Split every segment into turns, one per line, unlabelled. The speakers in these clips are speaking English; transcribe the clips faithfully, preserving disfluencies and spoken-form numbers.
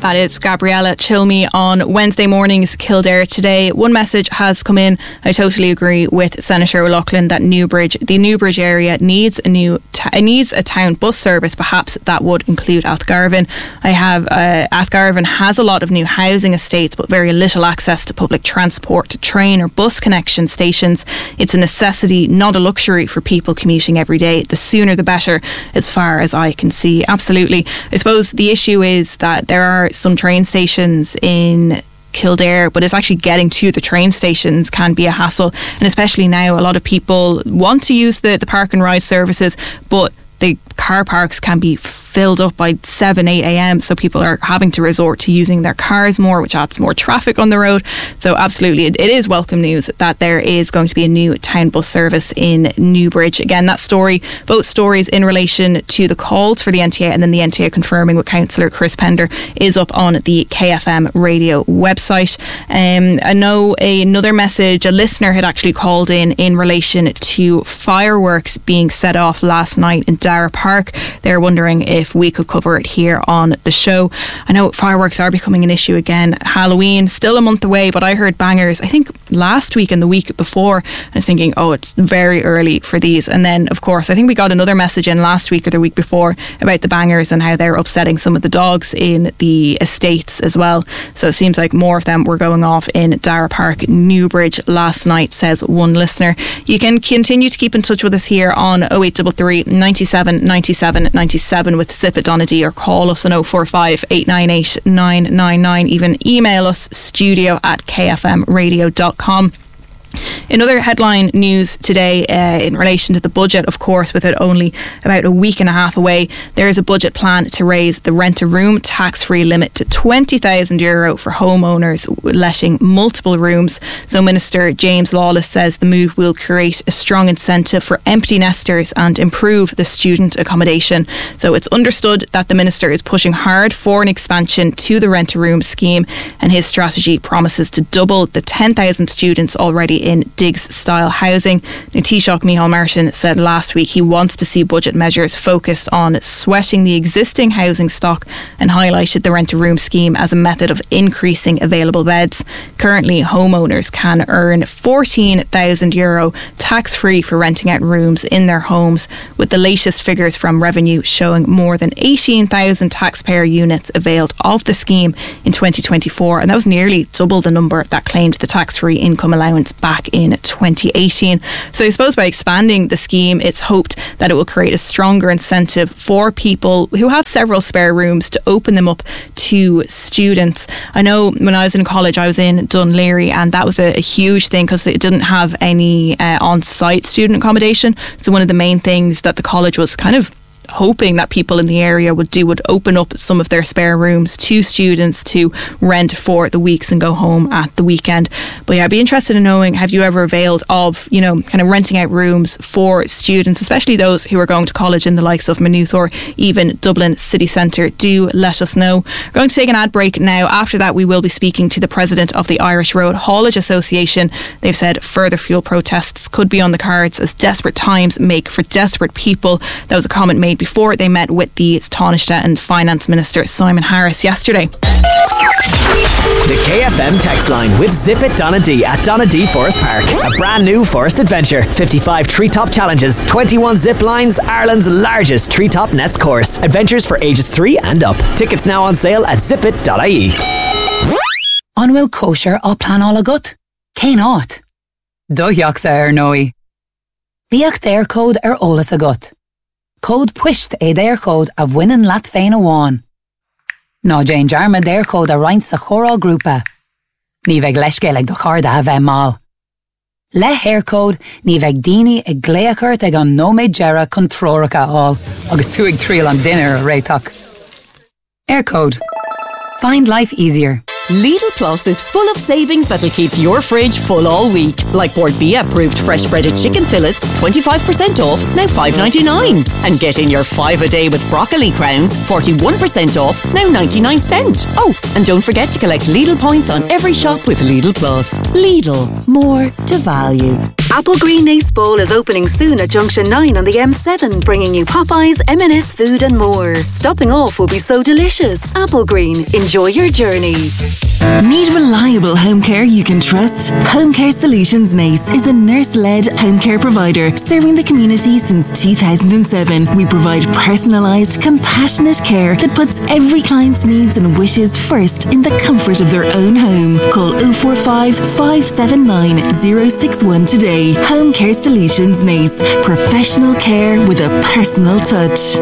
That is Gabriella Chilmy on Wednesday morning's Kildare Today. One message has come in. I totally agree with Senator O'Loughlin that Newbridge, the Newbridge area needs a new t- needs a town bus service. Perhaps that would include Athgarvan. I have uh, Athgarvan has a lot of new housing estates, but very little access to public transport, train or bus connection stations. It's a necessity, not a luxury for people commuting every day. The sooner the better, as far as I can see. Absolutely. I suppose the issue is that there are some train stations in Kildare, but it's actually getting to the train stations can be a hassle, and especially now a lot of people want to use the, the park and ride services, but the car parks can be filled up by seven, eight a.m. so people are having to resort to using their cars more, which adds more traffic on the road. So absolutely, it, it is welcome news that there is going to be a new town bus service in Newbridge. Again, that story, both stories in relation to the calls for the N T A and then the N T A confirming with Councillor Chris Pender, is up on the K F M radio website. Um, I know another message, a listener had actually called in in relation to fireworks being set off last night in Dara Park. They're wondering if we could cover it here on the show. I know fireworks are becoming an issue again. Halloween, still a month away, but I heard bangers, I think last week and the week before. I was thinking, oh, it's very early for these. And then, of course, I think we got another message in last week or the week before about the bangers and how they're upsetting some of the dogs in the estates as well. So it seems like more of them were going off in Dara Park, Newbridge last night, says one listener. You can continue to keep in touch with us here on oh eight three three, nine seven, nine seven, nine seven with Zip at Donaghy, or call us on oh four five, eight nine eight, nine nine nine. Even email us studio at k f m radio dot com. In other headline news today, uh, in relation to the budget, of course, with it only about a week and a half away, there is a budget plan to raise the rent-a-room tax-free limit to twenty thousand euro for homeowners letting multiple rooms. So Minister James Lawless says the move will create a strong incentive for empty nesters and improve the student accommodation. So it's understood that the Minister is pushing hard for an expansion to the rent-a-room scheme, and his strategy promises to double the ten thousand students already in Diggs-style housing. Now, Taoiseach Micheál Martin said last week he wants to see budget measures focused on sweating the existing housing stock, and highlighted the rent-a-room scheme as a method of increasing available beds. Currently, homeowners can earn fourteen thousand euro tax-free for renting out rooms in their homes, with the latest figures from Revenue showing more than eighteen thousand taxpayer units availed of the scheme in twenty twenty-four, and that was nearly double the number that claimed the tax-free income allowance back in twenty eighteen. So I suppose by expanding the scheme, it's hoped that it will create a stronger incentive for people who have several spare rooms to open them up to students. I know when I was in college, I was in Dunleary, and that was a, a huge thing because it didn't have any uh, on-site student accommodation. So one of the main things that the college was kind of hoping that people in the area would do would open up some of their spare rooms to students to rent for the weeks and go home at the weekend. But yeah, I'd be interested in knowing, have you ever availed of, you know, kind of renting out rooms for students, especially those who are going to college in the likes of Maynooth or even Dublin city centre? Do let us know. We're going to take an ad break now. After that, we will be speaking to the president of the Irish Road Haulage Association. They've said further fuel protests could be on the cards as desperate times make for desperate people. That was a comment made before they met with the Taoiseach and Finance Minister Simon Harris yesterday.
The K F M text line with Zip at Donaghy at Donaghy Forest Park. A brand new forest adventure. fifty-five treetop challenges, twenty-one zip lines, Ireland's largest treetop nets course. Adventures for ages three and up. Tickets now on sale at zip it dot I E.
Anwyl kosher á plan all agut? Cé not? Dóiach sa ar nói. Bíach déir code ar olas agut. Code puisht é déir code a bhainean leat féin amháin. Ná Jane Jarma déir code a roinnt sa chóráil grúpa. Ní bheith leiscéalaigh do charda a bheith mal. Le hair code, ní bheith daoine ag gléachart ag an nóméid gera chun tróracha all, agus tú ag tríal an dinner a réiteach. Air code. Find life easier.
Lidl Plus is full of savings that'll keep your fridge full all week. Like Bordbia approved fresh breaded chicken fillets, twenty-five percent off, now five ninety-nine. And get in your five a day with broccoli crowns, forty-one percent off, now ninety-nine cent. Oh, and don't forget to collect Lidl points on every shop with Lidl Plus. Lidl, more to value.
Applegreen Nace Bowl is opening soon at Junction nine on the M seven, bringing you Popeyes, M and S food and more. Stopping off will be so delicious. Applegreen, enjoy your journey.
Need reliable home care you can trust? Home Care Solutions Nace is a nurse-led home care provider serving the community since two thousand seven. We provide personalised, compassionate care that puts every client's needs and wishes first in the comfort of their own home. Call oh four five, five seven nine, oh six one today. Home Care Solutions Nace. Professional care with a personal touch.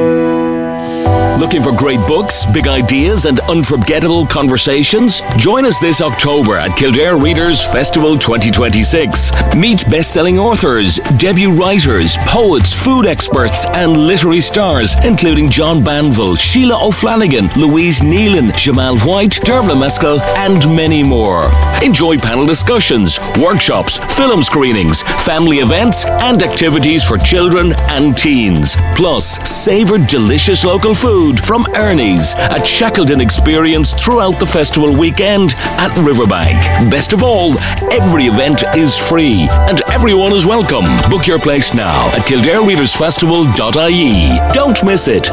Looking for great books, big ideas and unforgettable conversations? Join us this October at Kildare Readers Festival twenty twenty-six. Meet best-selling authors, debut writers, poets, food experts and literary stars, including John Banville, Sheila O'Flanagan, Louise Nealon, Jamal White, Dervla Mescal and many more. Enjoy panel discussions, workshops, film screenings, family events and activities for children and teens. Plus, savour delicious local food from Ernie's, a Shackleton experience throughout the festival weekend at Riverbank. Best of all, every event is free and everyone is welcome. Book your place now at kildare readers festival dot I E. Don't miss it.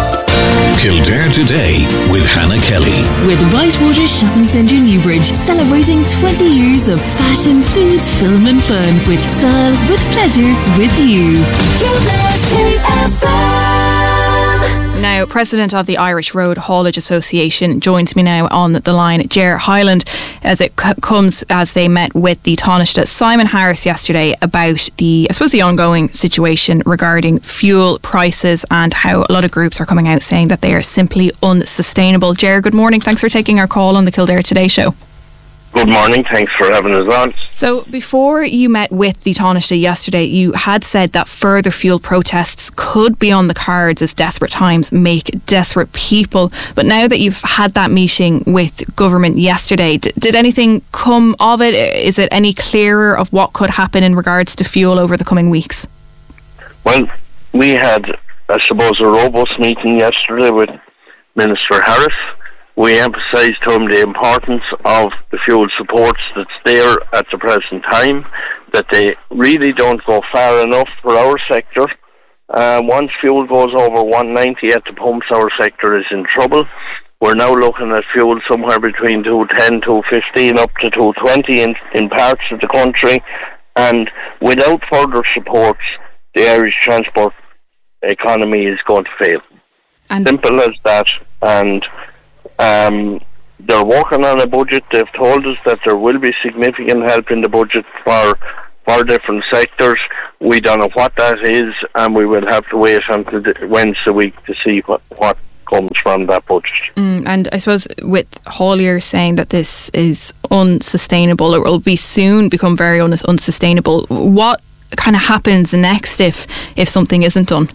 Kildare Today with Hannah Kelly.
With Whitewater Shopping Centre Newbridge, celebrating twenty years of fashion, food, film and fun. With style, with pleasure, with you. Kildare K F M.
Now, President of the Irish Road Haulage Association joins me now on the line, Ger Hyland, as it c- comes as they met with the Taoiseach Simon Harris yesterday about the, I suppose, the ongoing situation regarding fuel prices and how a lot of groups are coming out saying that they are simply unsustainable. Ger, good morning. Thanks for taking our call on the Kildare Today show.
Good morning, thanks for having us on.
So before you met with the Taoiseach yesterday, you had said that further fuel protests could be on the cards as desperate times make desperate people. But now that you've had that meeting with government yesterday, d- did anything come of it? Is it any clearer of what could happen in regards to fuel over the coming weeks?
Well, we had, I suppose, a robust meeting yesterday with Minister Harris. We emphasised to him the importance of the fuel supports that's there at the present time, that they really don't go far enough for our sector. Uh, once fuel goes over one ninety at the pumps, our sector is in trouble. We're now looking at fuel somewhere between two ten, two fifteen up to two twenty in, in parts of the country. And without further supports, the Irish transport economy is going to fail. And simple as that. And Um, they're working on a budget. They've told us that there will be significant help in the budget for for different sectors. We don't know what that is, and we will have to wait until the Wednesday week to see what, what comes from that budget.
Mm, and I suppose with Haulier saying that this is unsustainable, or will be soon become very un- unsustainable, what kind of happens next if, if something isn't done?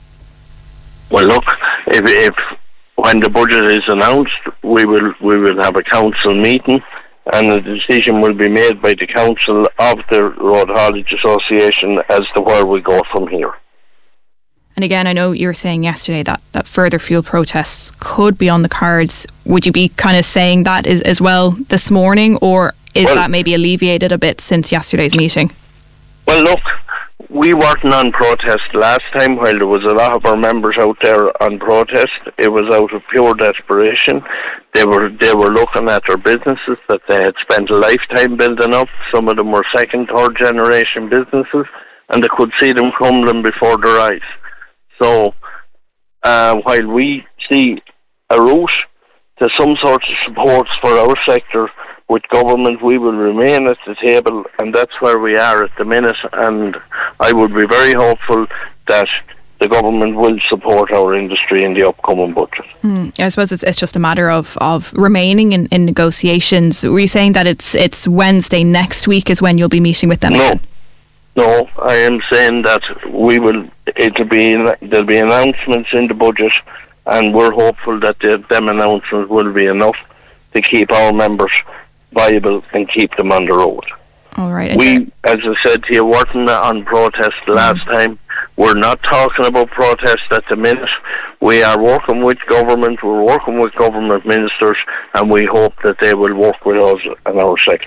Well, look, if... if when the budget is announced, we will we will have a council meeting, and a decision will be made by the council of the Road Haulage Association as to where we go from here.
And again, I know you were saying yesterday that, that further fuel protests could be on the cards. Would you be kind of saying that as, as well this morning, or is well, that maybe alleviated a bit since yesterday's meeting?
Well, look, we weren't on protest last time while there was a lot of our members out there on protest. It was out of pure desperation. They were they were looking at their businesses that they had spent a lifetime building up. Some of them were second, third generation businesses, and they could see them crumbling before their eyes. So uh, while we see a route to some sort of supports for our sector with government, we will remain at the table, and that's where we are at the minute. And I would be very hopeful that the government will support our industry in the upcoming budget.
Mm, I suppose it's it's just a matter of, of remaining in, in negotiations. Were you saying that it's it's Wednesday next week is when you'll be meeting with them
no.
again?
No, I am saying that we will. It'll be there'll be announcements in the budget, and we're hopeful that the, them announcements will be enough to keep our members viable and keep them on the road.
All right.
We, as I said to you, weren't on protest last mm. time. We're not talking about protest at the minute. We are working with government, we're working with government ministers, and we hope that they will work with us and our sector.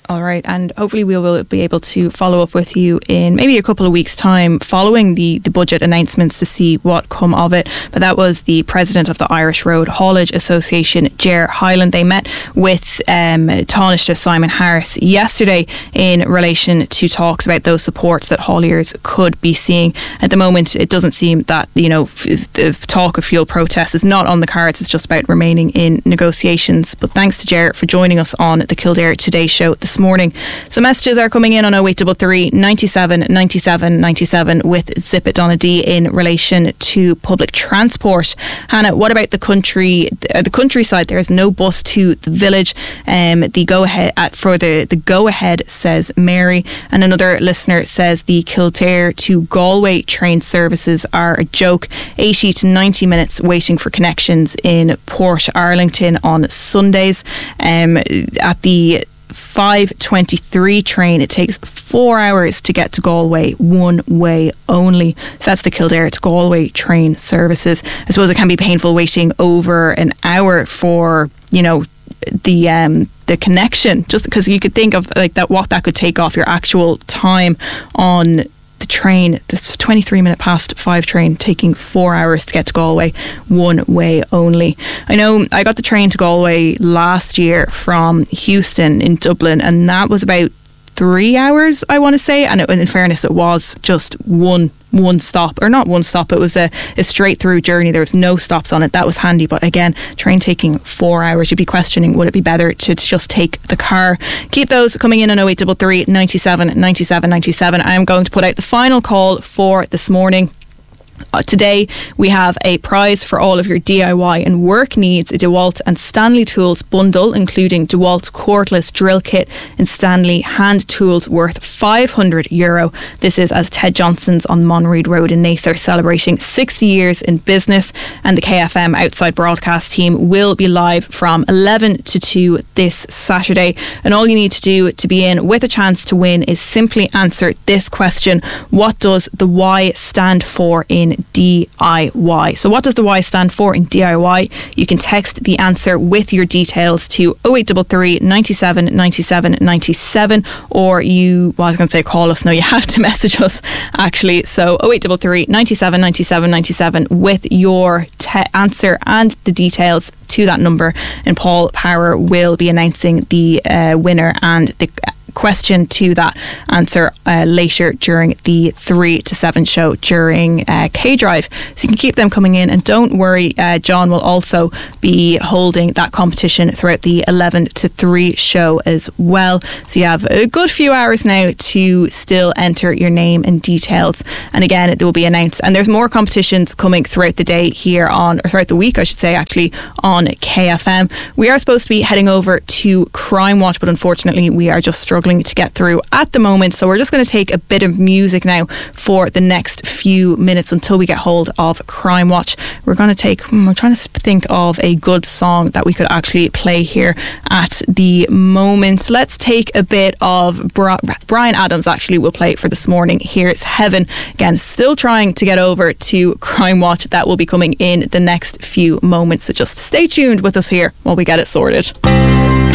All right, and hopefully we will be able to follow up with you in maybe a couple of weeks' time following the, the budget announcements to see what come of it. But that was the president of the Irish Road Haulage Association, Ger Hyland. They met with um, Taoiseach Simon Harris yesterday in relation to talks about those supports that hauliers could be seeing. At the moment, it doesn't seem that, you know, f- the talk of fuel protests is not on the cards. It's just about remaining in negotiations. But thanks to Ger for joining us on the Kildare Today show this morning. So messages are coming in on oh eight three three, nine seven, nine seven, nine seven with Zip It Donna D in relation to public transport. Hannah, what about the country, the countryside? There is no bus to the village. Um, the go ahead at for the, the go ahead, says Mary. And another listener says the Kildare to Galway train services are a joke. eighty to ninety minutes waiting for connections in Port Arlington on Sundays. Um, at the five twenty-three train, it takes four hours to get to Galway, one way only. So that's the Kildare to Galway train services. I suppose it can be painful waiting over an hour for, you know, the um the connection, just because you could think of like that, what that could take off your actual time on the train. This twenty-three minute past five train taking four hours to get to Galway, one way only. I know I got the train to Galway last year from Houston in Dublin, and that was about three hours, I want to say. And it, in fairness, it was just one one stop, or not one stop, it was a, a straight through journey. There was no stops on it. That was handy. But again, train taking four hours, you'd be questioning, would it be better to, to just take the car? Keep those coming in on oh eight three three, nine seven, nine seven, nine seven. I am going to put out the final call for this morning. Uh, today we have a prize for all of your D I Y and work needs, a DeWalt and Stanley Tools bundle, including DeWalt cordless drill kit and Stanley hand tools worth five hundred euro. This is as Ted Johnson's on Monreid Road in Nace are celebrating sixty years in business, and the K F M Outside Broadcast team will be live from eleven to two this Saturday. And all you need to do to be in with a chance to win is simply answer this question: what does the Y stand for in D I Y? So what does the Y stand for in D I Y? You can text the answer with your details to oh eight three three, nine seven, nine seven, nine seven, or you, well I was going to say call us, no, you have to message us actually. So oh eight three three, nine seven, nine seven, nine seven with your te- answer and the details to that number, and Paul Power will be announcing the uh, winner and the question to that answer uh, later during the three to seven show during uh, K-Drive. So you can keep them coming in, and don't worry, uh, John will also be holding that competition throughout the eleven to three show as well. So you have a good few hours now to still enter your name and details, and again it will be announced. And there's more competitions coming throughout the day here on, or throughout the week I should say actually, on K F M. We are supposed to be heading over to Crime Watch, but unfortunately we are just struggling to get through at the moment, so we're just going to take a bit of music now for the next few minutes until we get hold of Crime Watch. We're going to take hmm, I'm trying to think of a good song that we could actually play here at the moment. Let's take a bit of Bri- Bryan Adams actually will play for this morning. Here's Heaven. Again, still trying to get over to Crime Watch. That will be coming in the next few moments, so just stay tuned with us here while we get it sorted.